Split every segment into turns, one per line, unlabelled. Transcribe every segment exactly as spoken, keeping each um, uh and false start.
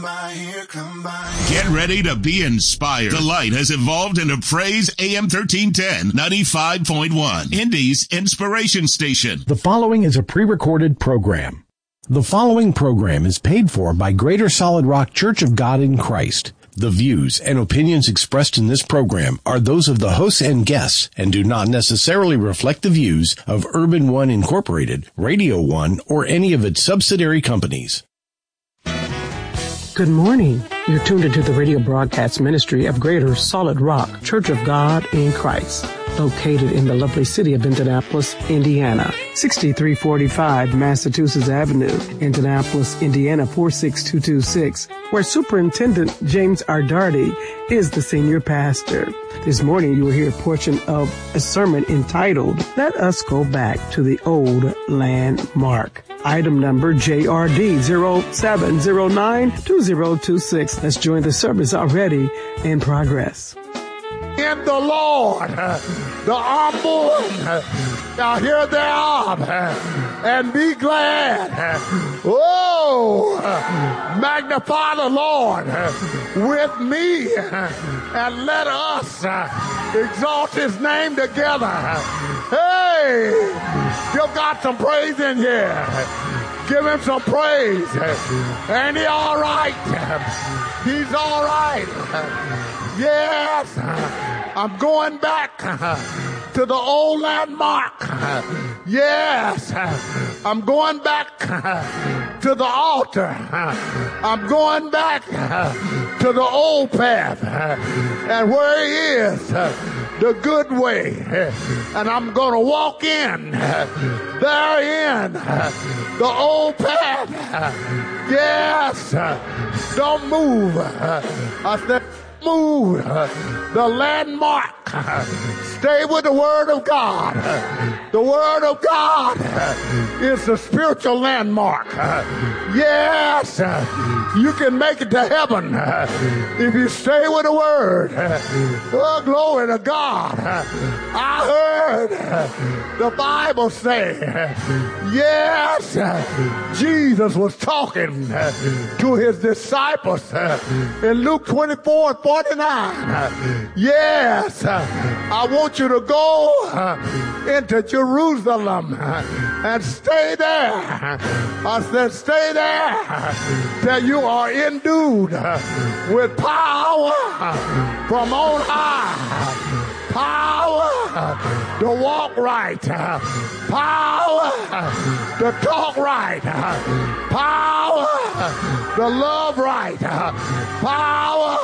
by, here come by.
Get ready to be inspired. The Light has evolved into Praise A M thirteen ten, ninety-five point one, Indy's inspiration station.
The following is a pre-recorded program. The following program is paid for by Greater Solid Rock Church of God in Christ. The views and opinions expressed in this program are those of the hosts and guests and do not necessarily reflect the views of Urban One Incorporated, Radio One, or any of its subsidiary companies.
Good morning. You're tuned into the radio broadcast ministry of Greater Solid Rock Church of God in Christ, located in the lovely city of Indianapolis, Indiana, sixty-three forty-five Massachusetts Avenue, Indianapolis, Indiana four six two two six, where Superintendent James Ardarty is the senior pastor. This morning you will hear a portion of a sermon entitled, Let Us Go Back to the Old Landmark. Item number J R D zero seven zero nine two zero two six. Let's join the service already in progress.
In the Lord, the humble shall hear thereof and be glad. Oh, magnify the Lord with me and let us exalt his name together. Hey, give God some praise in here. Give him some praise. Ain't he all right? He's all right. Yes, I'm going back to the old landmark. Yes, I'm going back to the altar. I'm going back to the old path. And where he is, the good way. And I'm going to walk in, therein, the old path. Yes, don't move. I said, move the landmark. Stay with the Word of God. The Word of God is the spiritual landmark. Yes, you can make it to heaven if you stay with the Word. Oh, glory to God. I heard the Bible say, yes, Jesus was talking to his disciples in Luke twenty-four and forty-nine. Yes, I want you to go into Jerusalem and stay there. I said, stay there till you are endued with power from on high. Power to walk right. Power to talk right. Power to love right. Power.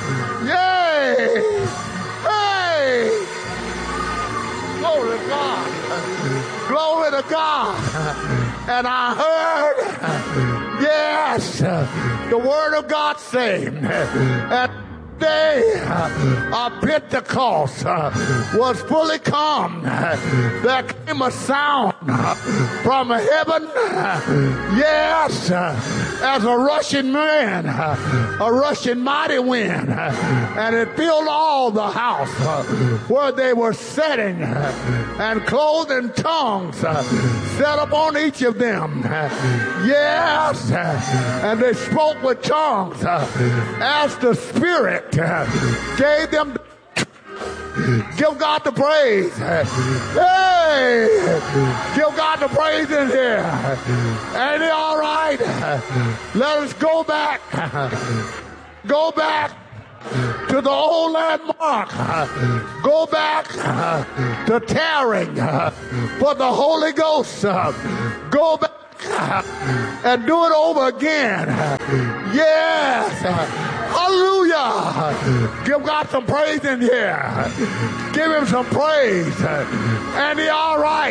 Yay. Hey. Glory to God. Glory to God. And I heard, yes, the Word of God saying, at day of Pentecost was fully come. There came a sound from heaven, yes, as a rushing wind, a rushing mighty wind, and it filled all the house where they were sitting, and clothed in tongues set upon each of them. Yes, and they spoke with tongues as the Spirit gave them. Give God the praise. Hey, give God the praise in here. Ain't he all right? Let us go back. Go back to the old landmark. Go back to tarrying for the Holy Ghost. Go back and do it over again. Yes. Hallelujah. Give God some praise in here. Give him some praise. And he all right.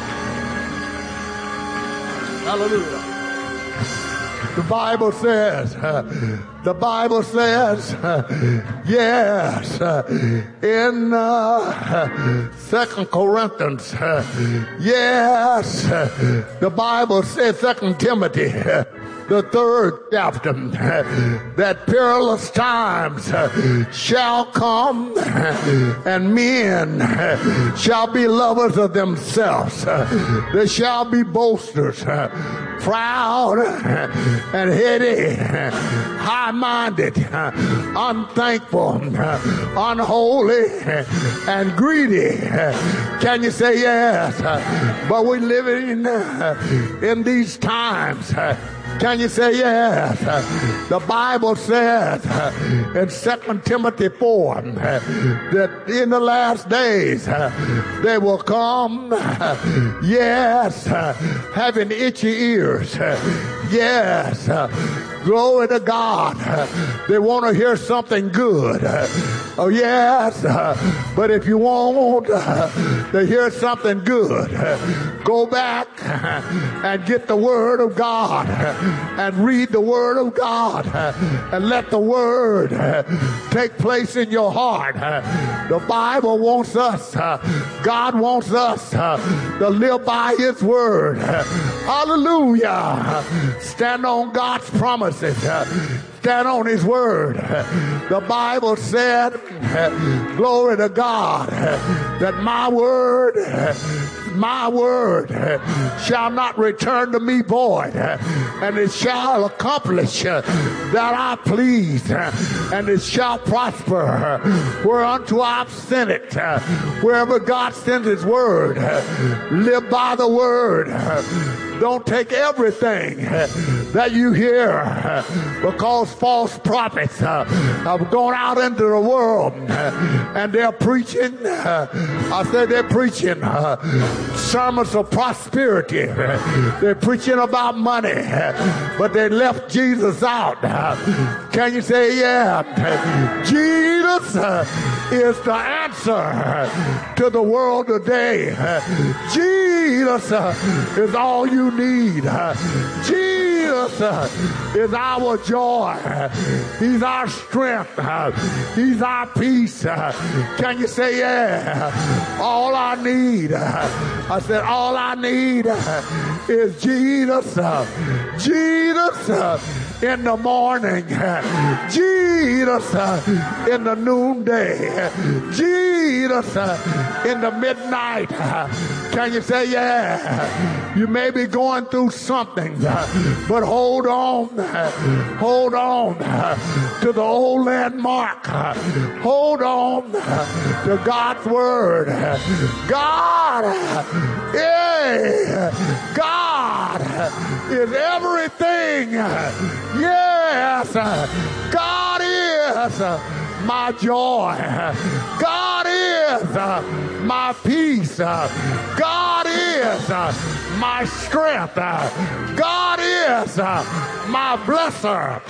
Hallelujah. The Bible says, the Bible says, yes, in uh, Second Corinthians, yes, the Bible says, Second Timothy, the third chapter, that perilous times shall come, and men shall be lovers of themselves. They shall be boasters, proud and heady, high-minded, unthankful, unholy, and greedy. Can you say yes? But we're living in these times. Can you say yes? The Bible says in Second Timothy four that in the last days they will come, yes, having itchy ears. Yes, glory to God. They want to hear something good. Oh, yes, but if you want to hear something good, go back and get the Word of God and read the Word of God and let the Word take place in your heart. The Bible wants us, God wants us to live by His Word. Hallelujah. Stand on God's promises. Stand on His Word. The Bible said, glory to God, that my Word, my Word shall not return to me void, and it shall accomplish that I please, and it shall prosper whereunto I've sent it. Wherever God sends His Word, live by the Word. Don't take everything that you hear, because false prophets have gone out into the world and they're preaching, I said they're preaching sermons of prosperity. They're preaching about money, but they left Jesus out. Can you say yeah? Jesus is the answer to the world today. Jesus is all you need. Jesus is our joy. He's our strength. He's our peace. Can you say yeah? All I need, I said all I need is Jesus. Jesus in the morning. Jesus in the noonday. Jesus in the midnight. Can you say yeah? You may be going through something, but hold on. Hold on to the old landmark. Hold on to God's Word. God, yeah, God is everything. Yes, God is my joy. God is my peace. God is my strength. God is my blesser.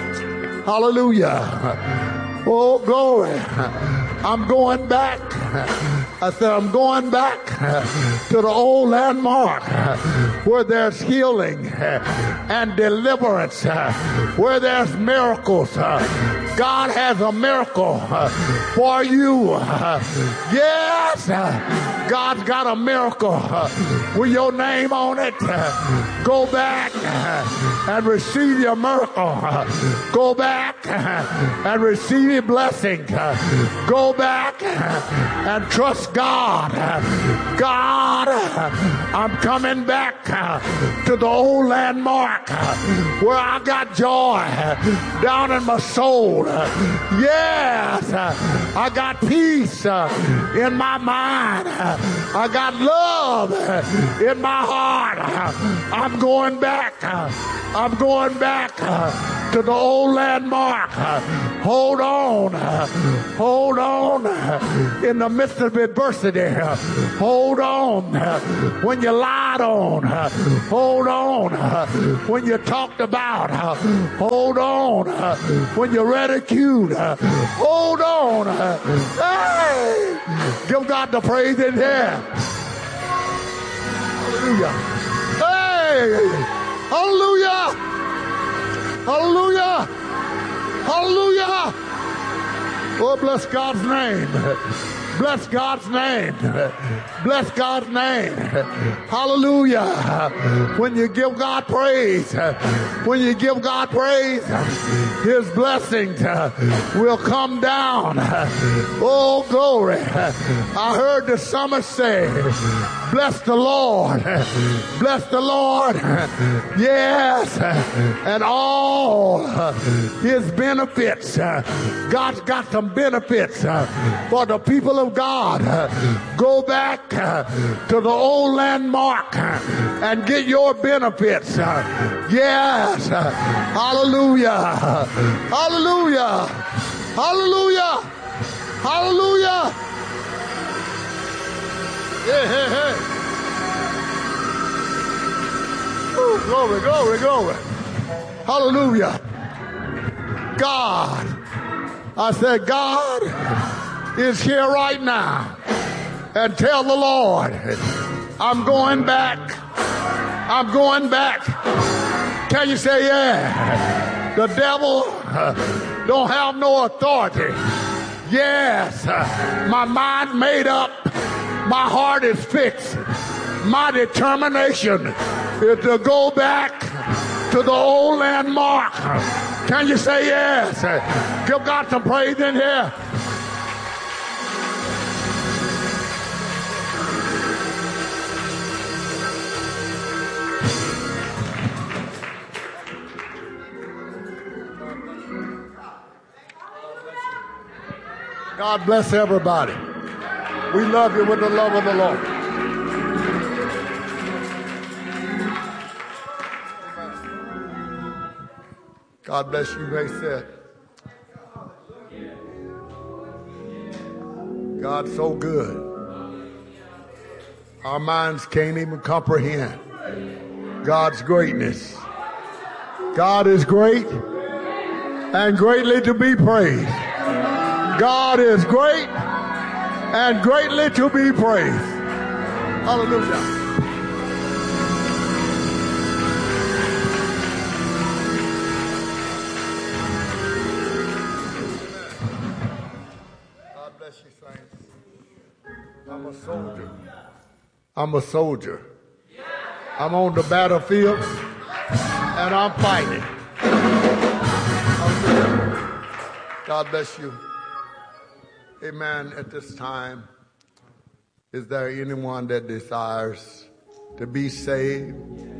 Hallelujah. Oh, glory. I'm going back. I said, I'm going back to the old landmark where there's healing and deliverance, where there's miracles. God has a miracle for you. Yes, God's got a miracle with your name on it. Go back and receive your miracle. Go back and receive your blessing. Go back and trust God. God, I'm coming back to the old landmark where I got joy down in my soul. Yes, I got peace in my mind. I got love in my heart. I'm going back. I'm going back to the old landmark. Hold on. Hold on in the midst of adversity. Hold on when you lied on. Hold on when you talked about. Hold on when you ridiculed. Hold on. Hey! Give God the praise in here. Hallelujah. Hey! Hallelujah. Hallelujah. Hallelujah. Oh, bless God's name. Bless God's name. Bless God's name. Hallelujah. When you give God praise, when you give God praise, his blessings will come down. Oh, glory. I heard the psalmist say, bless the Lord. Bless the Lord. Yes. And all his benefits. God's got some benefits for the people of God. Go back to the old landmark and get your benefits. Yes. Hallelujah. Hallelujah. Hallelujah. Hallelujah. Hey, hey, hey. Ooh, glory, glory, glory. Hallelujah. God. I said, God is here right now. And tell the Lord, I'm going back. I'm going back. Can you say, yeah? The devil don't have no authority. Yes, my mind made up. My heart is fixed. My determination is to go back to the old landmark. Can you say yes? Give God some praise in here. God bless everybody. We love you with the love of the Lord. God bless you, may sit. God's so good. Our minds can't even comprehend God's greatness. God is great and greatly to be praised. God is great and greatly to be praised. Hallelujah. God bless you, saints. I'm a soldier. I'm a soldier. I'm on the battlefield and I'm fighting. God bless you. Amen. At this time, is there anyone that desires to be saved?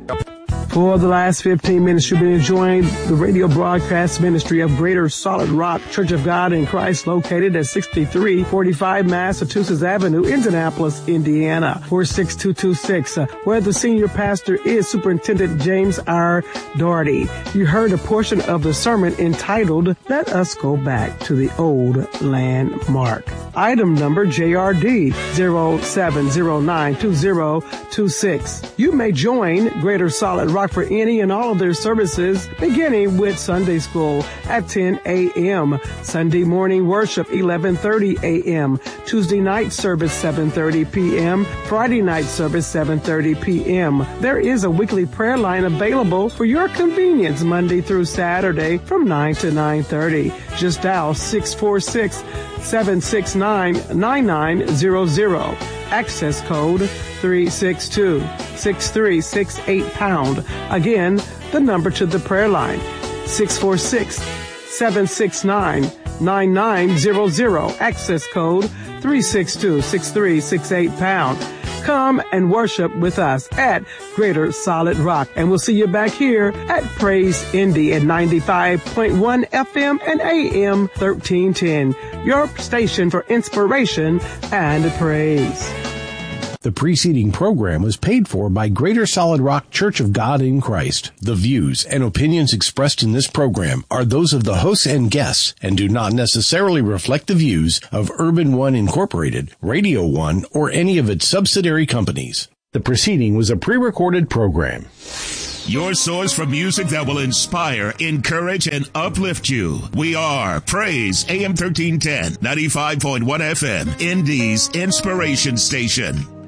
For the last fifteen minutes, you've been enjoying the radio broadcast ministry of Greater Solid Rock Church of God in Christ, located at sixty-three forty-five Massachusetts Avenue, Indianapolis, Indiana, four six two two six, uh, where the senior pastor is Superintendent James R. Doherty. You heard a portion of the sermon entitled, Let Us Go Back to the Old Landmark. Item number J R D zero seven zero nine two zero two six. You may join Greater Solid Rock for any and all of their services, beginning with Sunday school at ten a.m., Sunday morning worship eleven thirty a.m., Tuesday night service seven thirty p.m., Friday night service seven thirty p.m. There is a weekly prayer line available for your convenience Monday through Saturday from nine to nine thirty. Just dial six four six, seven six nine, nine nine zero zero. Access code three six two, six three six eight pound. Again, the number to the prayer line, six four six, seven six nine, nine nine zero zero. Access code three six two, six three six eight pound. Come and worship with us at Greater Solid Rock. And we'll see you back here at Praise Indy at ninety-five point one F M and A M thirteen ten. Your station for inspiration and praise.
The preceding program was paid for by Greater Solid Rock Church of God in Christ. The views and opinions expressed in this program are those of the hosts and guests and do not necessarily reflect the views of Urban One Incorporated, Radio One, or any of its subsidiary companies. The preceding was a pre-recorded program.
Your source for music that will inspire, encourage, and uplift you. We are Praise A M thirteen ten, ninety-five point one F M, Indy's Inspiration Station.